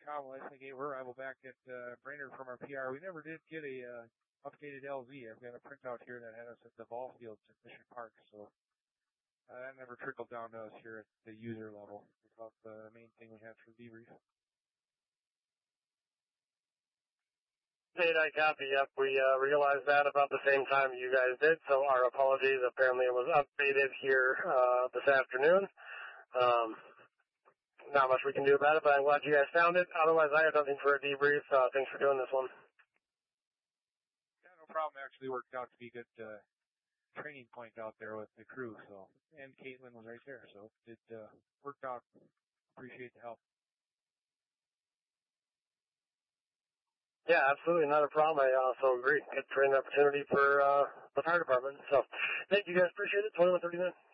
Tom Lesnick, we're arrival back at Brainerd from our PR. We never did get a updated LZ. I've got a printout here that had us at the ball fields at Mission Park, so that never trickled down to us here at the user level. It's about the main thing we had for the debrief. I copy. Yep, we realized that about the same time you guys did, so our apologies. Apparently it was updated here this afternoon. Not much we can do about it, but I'm glad you guys found it. Otherwise, I have nothing for a debrief. Thanks for doing this one. Yeah, no problem. It actually worked out to be a good training point out there with the crew, so, and Caitlin was right there, so it worked out. Appreciate the help. Yeah, absolutely, not a problem. I also agree. Good training opportunity for the fire department. So, thank you guys. Appreciate it. 2139.